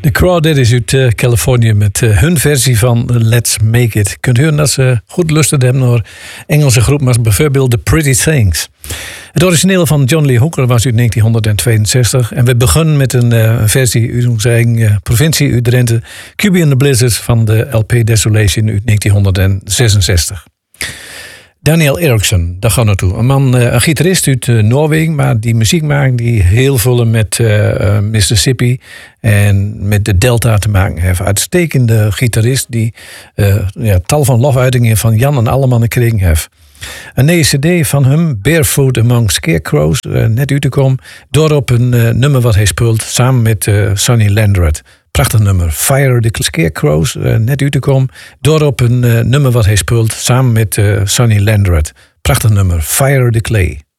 De Crawdads uit Californië met hun versie van Let's Make It. Je kunt horen dat ze goed lusten hebben naar Engelse groepen als bijvoorbeeld The Pretty Things. Het origineel van John Lee Hooker was uit 1962 en we begonnen met een versie uit onze eigen provincie, uit Drenthe, Cuby and the Blizzards van de LP Desolation uit 1966. Daniel Eriksson, daar gaan we naartoe. Een gitarist uit Noorwegen, maar die muziek maakt die heel veel met Mississippi en met de Delta te maken heeft. Uitstekende gitarist die tal van lofuitingen van Jan en Alleman gekregen heeft. Een nieuwe cd van hem, Barefoot Among Scarecrows, net uit te komen. Doorop een nummer wat hij speelt samen met Sonny Landreth. Prachtig nummer, Fire the Scarecrows, net uit te komen. Doorop een nummer wat hij speelt samen met Sonny Landreth. Prachtig nummer, Fire the Clay.